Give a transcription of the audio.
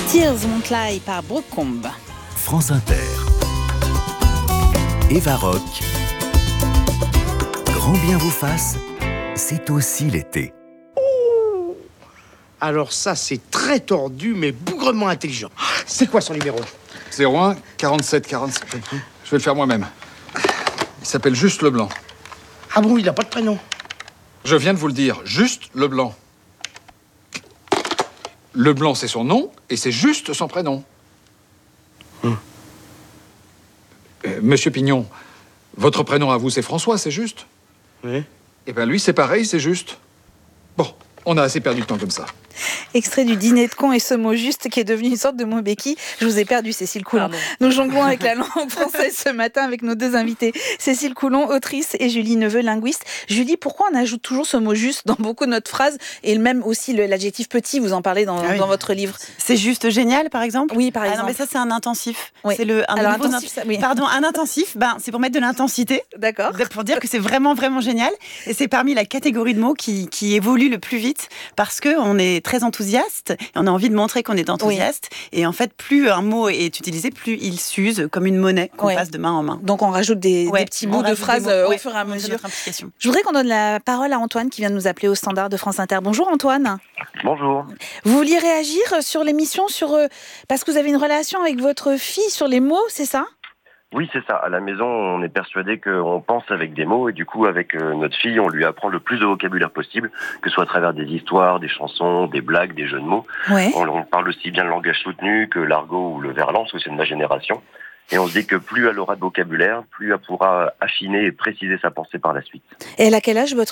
Tears Won't Lie par Brooke Combe. France Inter. Eva Rock. Grand bien vous fasse, c'est aussi l'été. Alors ça, c'est très tordu, mais bougrement intelligent. C'est quoi son numéro ? 01 47 47. Je vais le faire moi-même. Il s'appelle Juste Leblanc. Ah bon, il n'a pas de prénom ? Je viens de vous le dire, Juste Leblanc. Leblanc, c'est son nom, et c'est Juste son prénom. Monsieur Pignon, votre prénom à vous, c'est François, c'est Juste ? Oui. Eh bien, lui, c'est pareil, c'est Juste. Bon, on a assez perdu de temps comme ça. Extrait du dîner de cons et ce mot juste qui est devenu une sorte de mot béquille. Je vous ai perdu, Cécile Coulon. Nous jonglons avec la langue française ce matin avec nos deux invités. Cécile Coulon, autrice, et Julie Neveu, linguiste. Julie, pourquoi on ajoute toujours ce mot juste dans beaucoup de notre phrases et même aussi l'adjectif petit, vous en parlez dans votre livre. C'est juste génial, par exemple ? Oui, par exemple. Non, mais ça, c'est un intensif. Oui. C'est un intensif, c'est pour mettre de l'intensité. D'accord. Pour dire que c'est vraiment, vraiment génial. Et c'est parmi la catégorie de mots qui évolue le plus vite parce qu'on est très enthousiaste et on a envie de montrer qu'on est enthousiaste. Oui. Et en fait, plus un mot est utilisé, plus il s'use comme une monnaie qu'on passe de main en main. Donc on rajoute des petits bouts de phrases au fur et à mesure. Je voudrais qu'on donne la parole à Antoine qui vient de nous appeler au standard de France Inter. Bonjour Antoine. Bonjour. Vous vouliez réagir sur l'émission parce que vous avez une relation avec votre fille sur les mots, c'est ça ? Oui, c'est ça. À la maison, on est persuadé qu'on pense avec des mots et du coup, avec notre fille, on lui apprend le plus de vocabulaire possible, que ce soit à travers des histoires, des chansons, des blagues, des jeux de mots. Ouais. On parle aussi bien le langage soutenu que l'argot ou le verlan, parce que c'est de ma génération. Et on se dit que plus elle aura de vocabulaire, plus elle pourra affiner et préciser sa pensée par la suite. Et elle a quel âge, votre fille ?